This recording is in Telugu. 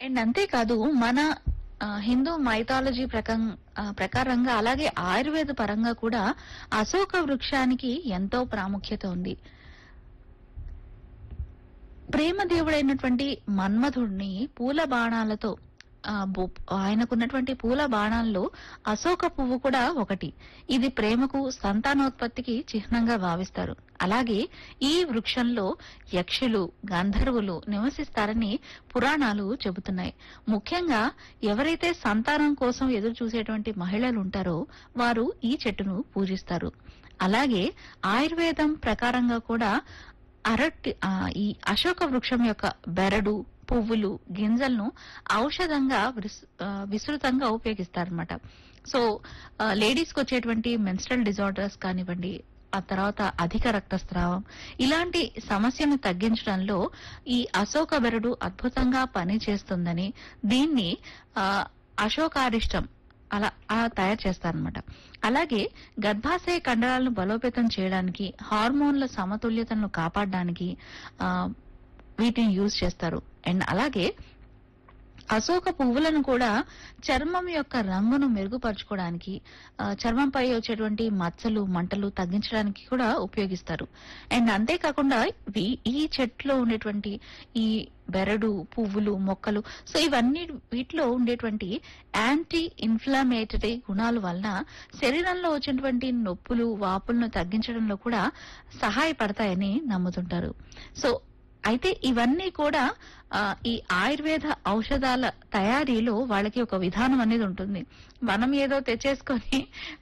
అండ్ అంతేకాదు మన హిందూ మైథాలజీ ప్రకారంగా అలాగే ఆయుర్వేద పరంగా కూడా అశోక వృక్షానికి ఎంతో ప్రాముఖ్యత ఉంది. ప్రేమ దేవుడైనటువంటి మన్మధుడిని పూల బాణాలతో ఆయనకున్నటువంటి పూల బాణాల్లో అశోక పువ్వు కూడా ఒకటి. ఇది ప్రేమకు సంతానోత్పత్తికి చిహ్నంగా భావిస్తారు. అలాగే ఈ వృక్షంలో యక్షులు గంధర్వులు నివసిస్తారని పురాణాలు చెబుతున్నాయి. ముఖ్యంగా ఎవరైతే సంతానం కోసం ఎదురు చూసేటువంటి మహిళలు ఉంటారో వారు ఈ చెట్టును పూజిస్తారు. అలాగే ఆయుర్వేదం ప్రకారంగా కూడా ఈ అశోక వృక్షం యొక్క బెరడు పువ్వులు గింజలను ఔషధంగా విస్తృతంగా ఉపయోగిస్తారన్నమాట. సో లేడీస్ కి వచ్చేటువంటి మెన్స్ట్రల్ డిజార్డర్స్ కానివ్వండి, ఆ తర్వాత అధిక రక్తస్రావం ఇలాంటి సమస్యను తగ్గించడంలో ఈ అశోక బెరడు అద్భుతంగా పనిచేస్తుందని, దీన్ని అశోకారిష్టం అలా తయారు చేస్తారనమాట. అలాగే గర్భాశయ కండరాలను బలోపేతం చేయడానికి, హార్మోన్ల సమతుల్యతను కాపాడడానికి వీటిని యూజ్ చేస్తారు. అండ్ అలాగే అశోక పువ్వులను కూడా చర్మం యొక్క రంగును మెరుగుపరచుకోవడానికి, చర్మంపై వచ్చేటువంటి మచ్చలు మంటలు తగ్గించడానికి కూడా ఉపయోగిస్తారు. అండ్ అంతేకాకుండా ఈ చెట్లో ఉండేటువంటి ఈ బెరడు పువ్వులు మొక్కలు సో ఇవన్నీ వీటిలో ఉండేటువంటి యాంటీ ఇన్ఫ్లమేటరీ గుణాల వలన శరీరంలో వచ్చేటువంటి నొప్పులు వాపులను తగ్గించడంలో కూడా సహాయపడతాయని నమ్ముతుంటారు. సో అయితే ఇవన్నీ కూడా ఈ ఆయుర్వేద ఔషధాల తయారీలో వాళ్ళకి ఒక విధానం అనేది ఉంటుంది. మనం ఏదో తెచ్చేసుకొని